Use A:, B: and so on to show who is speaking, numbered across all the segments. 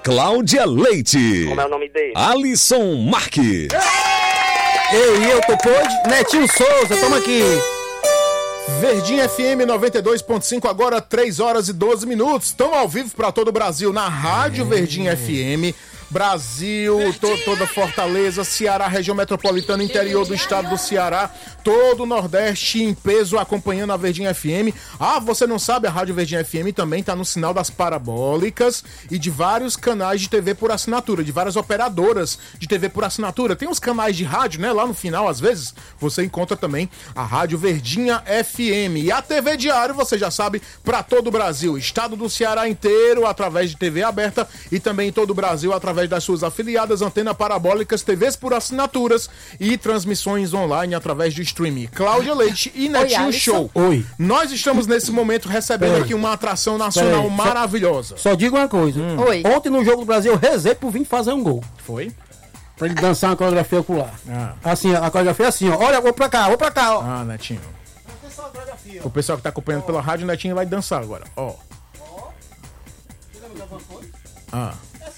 A: Cláudia Leite.
B: Como é o nome dele?
A: Alisson Marques.
C: Ei, eu tô hoje, Netinho Souza, tamo aqui.
D: Verdinha FM 92.5, agora 3 horas e 12 minutos. Estão ao vivo para todo o Brasil na Rádio Verdinha FM. Brasil, toda Fortaleza, Ceará, região metropolitana, interior do estado do Ceará, todo o Nordeste em peso acompanhando a Verdinha FM. Ah, você não sabe, a Rádio Verdinha FM também tá no sinal das parabólicas e de vários canais de TV por assinatura, de várias operadoras de TV por assinatura. Tem uns canais de rádio, né? Lá no final, às vezes, você encontra também a Rádio Verdinha FM. E a TV Diário, você já sabe, para todo o Brasil, estado do Ceará inteiro, através de TV aberta e também todo o Brasil, através das suas afiliadas, antena parabólicas, TVs por assinaturas e transmissões online através do streaming. Cláudia Leite e Netinho Show.
C: Oi.
D: Nós estamos nesse momento recebendo aqui uma atração nacional maravilhosa.
C: Só digo uma coisa.
E: Oi.
C: Ontem no jogo do Brasil eu rezei pro Vini fazer um gol.
D: Foi?
C: Pra ele dançar uma coreografia ocular. Assim, a coreografia é assim, ó. Olha, vou pra cá, ó.
D: Ah, Netinho. O pessoal que tá acompanhando pela rádio, o Netinho vai dançar agora. Ó. Ah.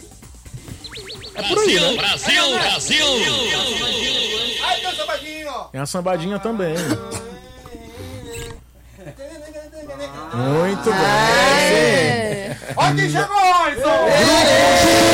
D: É por aí, né?
A: Brasil!
C: Aí tem o sambadinho, ó.
D: Tem a sambadinha também. Muito bem.
C: Olha quem chegou, Alisson!